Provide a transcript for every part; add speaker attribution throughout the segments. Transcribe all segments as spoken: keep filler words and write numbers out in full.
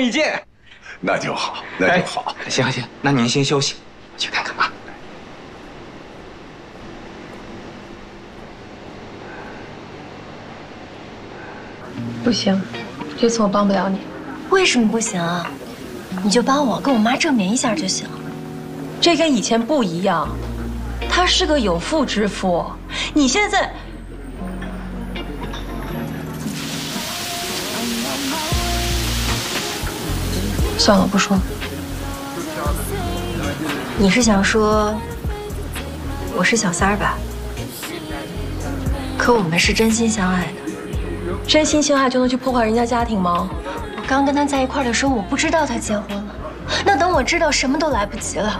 Speaker 1: 一见。
Speaker 2: 那就好，那就好。
Speaker 1: 哎、行行，那您先休息，去看看啊。
Speaker 3: 不行，这次我帮不了你。
Speaker 4: 为什么不行啊？你就帮我跟我妈证明一下就行。
Speaker 3: 这跟以前不一样，他是个有妇之夫，你现在。 算了，不说。
Speaker 4: 你是想说我是小三儿吧？可我们是真心相爱的。
Speaker 3: 真心相爱就能去破坏人家家庭吗？
Speaker 4: 我刚跟他在一块儿的时候，我不知道他结婚了。那等我知道，什么都来不及了。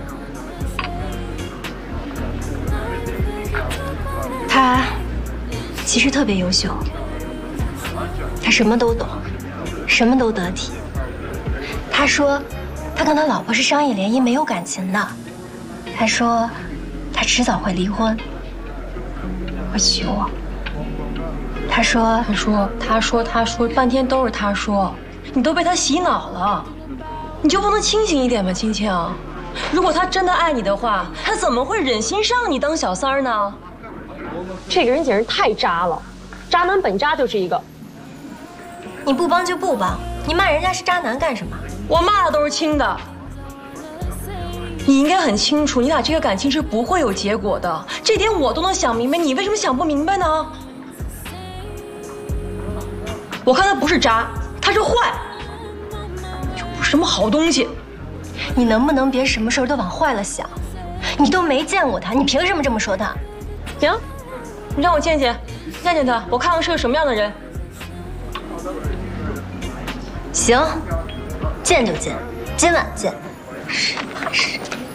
Speaker 4: 他其实特别优秀，他什么都懂，什么都得体。 他说，他跟他老婆是商业联姻，没有感情的。他说，他迟早会离婚，会娶我。他说，
Speaker 3: 他说，他说，他说，半天都是他说，你都被他洗脑了，你就不能清醒一点吗，青青？如果他真的爱你的话，他怎么会忍心让你当小三儿呢？
Speaker 5: 这个人简直太渣了，渣男本渣就是一个。
Speaker 4: 你不帮就不帮，你骂人家是渣男干什么？
Speaker 3: 我骂的都是轻的，你应该很清楚，你俩这个感情是不会有结果的，这点我都能想明白，你为什么想不明白呢？我看他不是渣，他是坏，就不是什么好东西。
Speaker 4: 你能不能别什么事儿都往坏了想？你都没见过他，你凭什么这么说他？
Speaker 3: 行，你让我见见，见见他，我看看是个什么样的人。
Speaker 4: 行。 见就见，今晚见，是怕是。